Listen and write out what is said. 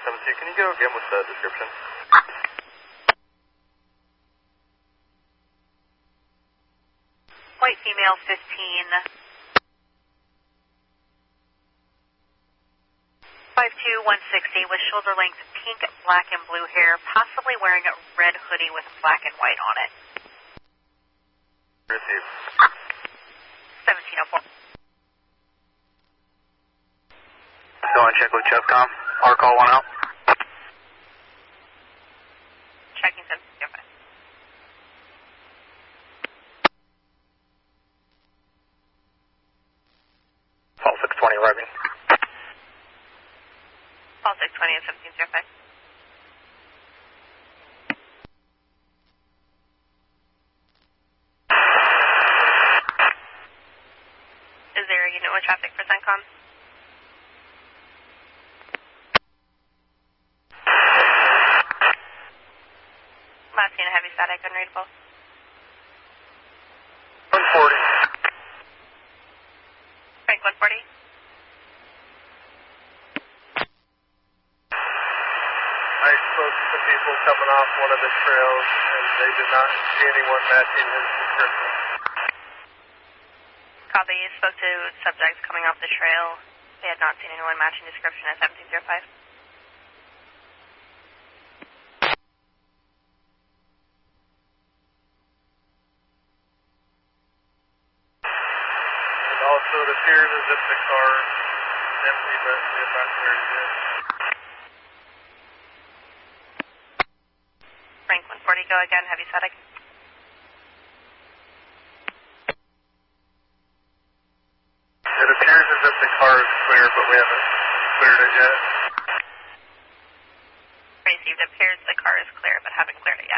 17, can you go again with the description? White female, 15. 5'2", 160, with shoulder length pink, black, and blue hair, possibly wearing a red hoodie with black and white on it. Receive. 1704. Go and check with Chevcom. Or call one out. Checking 1705. Call 620 arriving. Call 620 and 1705. Is there a unit with traffic for CENTCOM? Last seen a heavy static, unreadable. 140. Frank 140. I spoke to some people coming off one of the trails, and they did not see anyone matching his description. Copy, you spoke to subjects coming off the trail. They had not seen anyone matching description at 1705. And also, it appears as if the car is empty, but we have not cleared it yet. Frank 140, go again, heavy static. It appears as if the car is clear, but we haven't cleared it yet. Received, appears the car is clear, but haven't cleared it yet.